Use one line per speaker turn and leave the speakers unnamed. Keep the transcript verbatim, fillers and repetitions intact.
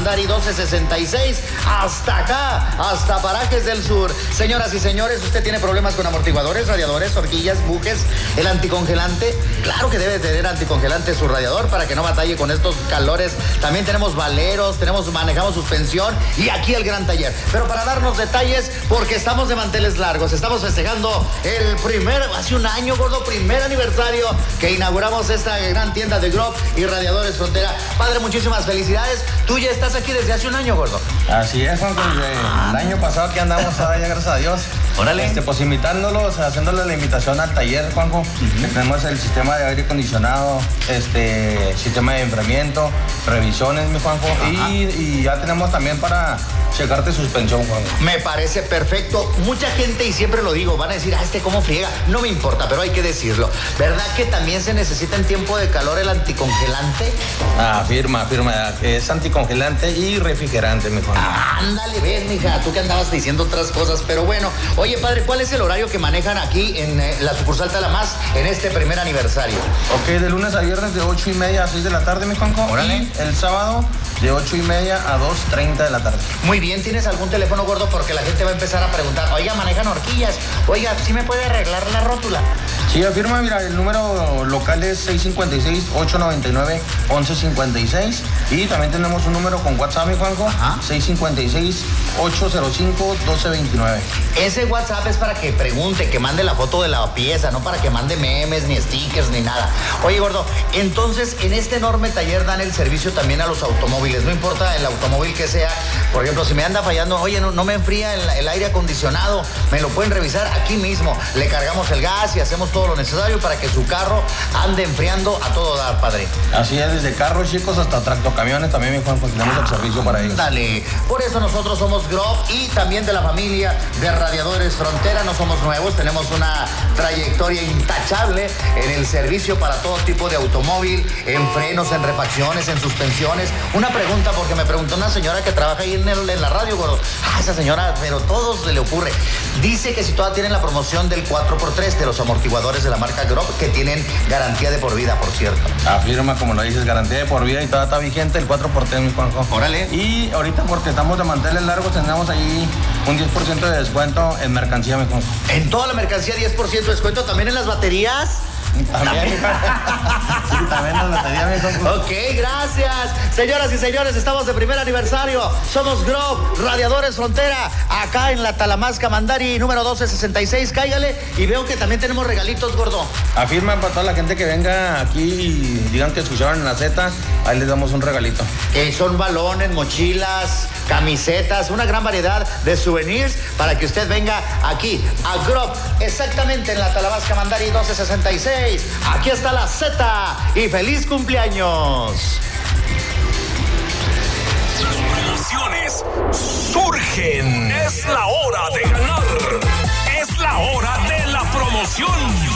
Camandari doce sesenta y seis, hasta acá, hasta Parajes del Sur. Señoras y señores, ¿usted tiene problemas con amortiguadores, radiadores, horquillas, bujes, el anticongelante? Claro que debe tener anticongelante su radiador para que no batalle con estos calores. También tenemos valeros, tenemos, manejamos suspensión y aquí el gran taller. Pero para darnos detalles, porque estamos de manteles largos, estamos festejando el primer, hace un año, gordo, primer aniversario que inauguramos esta gran tienda de Grob y Radiadores Frontera. Padre, muchísimas felicidades. Tú ya estás aquí desde hace un año, gordo.
Así es, Juanjo, desde ah. el año pasado que andamos todavía, gracias a Dios.
Órale.
Este, pues invitándolos, haciéndole la invitación al taller, Juanjo. Uh-huh. Tenemos el sistema de aire acondicionado, este, sistema de enfriamiento, revisiones, mi Juanjo. Y, y ya tenemos también para checarte suspensión, Juanjo.
Me parece perfecto. Mucha gente, y siempre lo digo, van a decir, ah, este cómo friega. No me importa, pero hay que decirlo. ¿Verdad que también se necesita en tiempo de calor el anticongelante?
Ah, firma, firma. Es anticongelante y refrigerante, mi Juanjo.
Ah, ándale, ves, mija, tú que andabas diciendo otras cosas, pero bueno. Oye, padre, ¿cuál es el horario que manejan aquí en eh, la sucursal Talamás en este primer aniversario?
Ok, de lunes a viernes de ocho y media a seis de la tarde, mi Juanjo.
Órale.
Y el sábado de ocho y media a dos treinta de la tarde.
Muy bien, ¿tienes algún teléfono, gordo? Porque la gente va a empezar a preguntar, oiga, manejan horquillas, oiga, ¿sí me puede arreglar la rótula?
Sí, afirma, mira, el número local es seis cinco seis, ocho nueve nueve, once cincuenta y seis y también tenemos un número con WhatsApp, mi Juanjo. Ajá. seis cinco seis, ocho cero cinco, doce veintinueve.
Ese WhatsApp es para que pregunte, que mande la foto de la pieza, no para que mande memes, ni stickers, ni nada. Oye, gordo, entonces en este enorme taller dan el servicio también a los automóviles, no importa el automóvil que sea. Por ejemplo, si me anda fallando, oye, no, no me enfría el, el aire acondicionado, me lo pueden revisar aquí mismo. Le cargamos el gas y hacemos todo lo necesario para que su carro ande enfriando a todo dar, padre.
Así es, desde carros chicos hasta tractocamiones también, mi Juan, pues tenemos el servicio para ellos.
Dale, por eso nosotros somos Grob y también de la familia de Radiadores Frontera. No somos nuevos, tenemos una trayectoria intachable en el servicio para todo tipo de automóvil, en frenos, en refacciones, en suspensiones. Una pregunta, porque me preguntó una señora que trabaja ahí en, el, en la radio, gordo. Ah, esa señora, pero todo se le ocurre. Dice que si todavía tienen la promoción del cuatro por tres de los amortiguadores de la marca Grob, que tienen garantía de por vida, por cierto.
Afirma, como lo dices, garantía de por vida y todavía está vigente el cuatro por tres, mi Juanjo.
Órale.
Y ahorita, porque estamos de manteles largos, tenemos ahí un diez por ciento de descuento en mercancía, mi Juanjo.
En toda la mercancía, diez por ciento de descuento, también en las baterías.
También, sí, también las baterías, mi Juanjo.
Ok, gracias. Señoras y señores, estamos de primer aniversario. Somos Grob, Radiadores Frontera, acá en la Talamás Camandari, número doce sesenta y seis. Cáigale y veo que también tenemos regalitos, gordo.
Afirma para toda la gente que venga aquí y digan que escucharon en la Z, ahí les damos un regalito.
Eh, son balones, mochilas, camisetas, una gran variedad de souvenirs para que usted venga aquí a Grob, exactamente en la Talamás Camandari doce sesenta y seis. Aquí está la Z y feliz cumpleaños.
Las promociones surgen. Es la hora de ganar. Es la hora de la promoción.